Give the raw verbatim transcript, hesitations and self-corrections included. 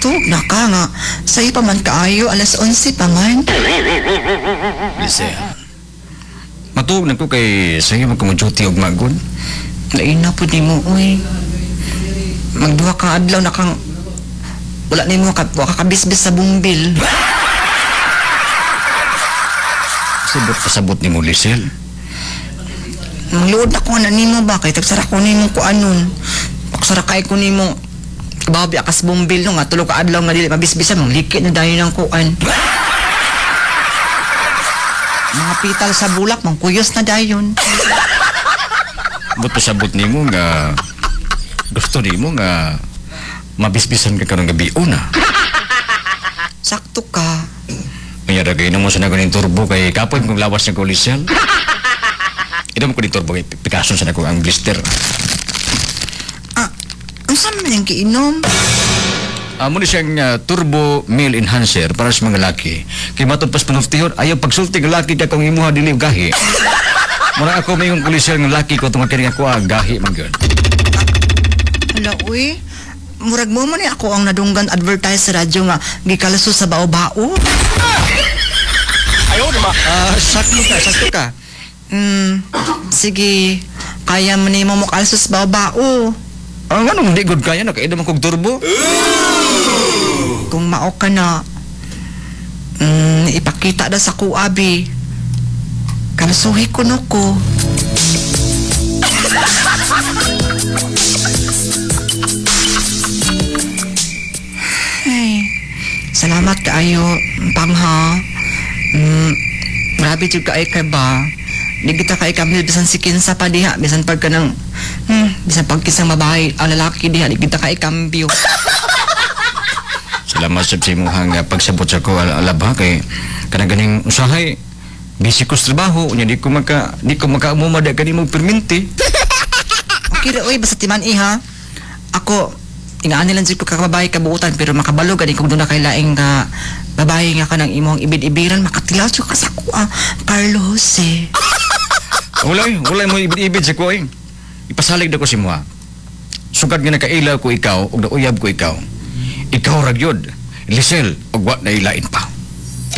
matug na ka nga. Sa'yo pa man kaayo, alas onse pa man. Lisel, matuog na ko kay sa'yo magkamuduty og magod. Lain na po di mo, uy. Magduha kang adlaw na kang wala na mo kakabisbis sa bungbil. Sabot pasabot ni mo, Lisel. Mangluod ako na nimo ba kay tagsara ko nimo ko anon. Pagsara kay ko nimo babi akas bumbil no nga tulo ka adlaw nga dili mabisbisan mong likit na dayon ng kuan. Mga pital sa bulak mong kuyos na dayon. But pasabot ni mo nga gusto ni mo nga mabisbisan ka karong gabi una. Sakto ka. Kaya dagay na mo sa nagunin turbo kay kapoy kung lawas niya ko, Lisel. Ito mo ko ni turbo kay Picasso sa nako ang blister. Ah, ang saan man yung kiinom? Amo ni siyang uh, turbo meal enhancer para sa mga laki. Kay matod pas panuftihon ayaw pagsulti ng laki ka kung imuha dili og gahi. Mura ako may yung kulisel ng laki ko tungod kini ako ah, gahi man gyud. Hala, uy. Murag mo man ni ako ang nadunggan advertise sa radyo nga gikalaso sa bao-bao. Ayaw naman. Ah, sakto ka, sakto ka. Hmm, sige. Kaya mo ni mo mokalso sa bao-bao. Ang anong hindi good kaya na kaya naman kong turbo? Kung mao ka na, hmm, ipakita na sa kuabi. Kalasuhi ko no ko. Ay, salamat kaayo, pangha. Hmm, grabe jud kaay ka ba? Di kita kay kamil bisan si kinsa pa diha, bisan pag ka ng, hmm, bisan pag kisang babae, ang lalaki diha, di kita kay kambyo. Salamat sa simuhang uh, pagsabot sa ko al alab ha kay kanang ganing usahay. Busy ko sa trabaho, unya di ko maka di ko makaumumada kani mo perminti. Okay ra oy, basta timan iha. Ako tingaan nilang jud ko kakababae kabuutan pero makabalo gani kung doon na kay laing nga babae nga kanang imong ibid-ibiran makatilaw jud ka sa ko ah, Carlos eh. Walay, walay mo ibid-ibid sa ko eh. Ipasalig na ko si Mua. Sugad nga nakailaw ko ikaw ug nauyab ko ikaw. Ikaw ra gyud. Lisel, ug wa na ilain pa.